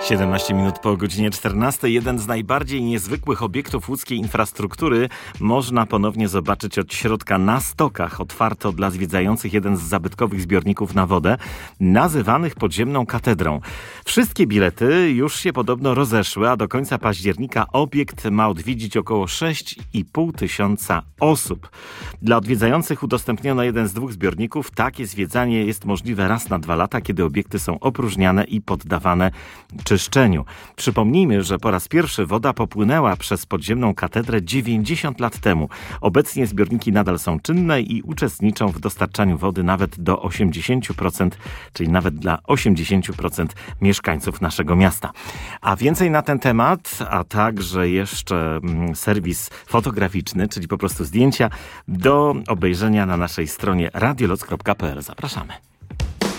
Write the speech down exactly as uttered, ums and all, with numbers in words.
siedemnaście minut po godzinie czternastej. Jeden z najbardziej niezwykłych obiektów łódzkiej infrastruktury można ponownie zobaczyć od środka na Stokach. Otwarto dla zwiedzających jeden z zabytkowych zbiorników na wodę, nazywanych podziemną katedrą. Wszystkie bilety już się podobno rozeszły, a do końca października obiekt ma odwiedzić około sześć i pół tysiąca osób. Dla odwiedzających udostępniono jeden z dwóch zbiorników. Takie zwiedzanie jest możliwe raz na dwa lata, kiedy obiekty są opróżniane i poddawane czyszczeniu. Przypomnijmy, że po raz pierwszy woda popłynęła przez podziemną katedrę dziewięćdziesiąt lat temu. Obecnie zbiorniki nadal są czynne i uczestniczą w dostarczaniu wody nawet do osiemdziesiąt procent, czyli nawet dla osiemdziesiąt procent mieszkańców naszego miasta. A więcej na ten temat, a także jeszcze serwis fotograficzny, czyli po prostu zdjęcia, do obejrzenia na naszej stronie radioloc kropka p l. Zapraszamy.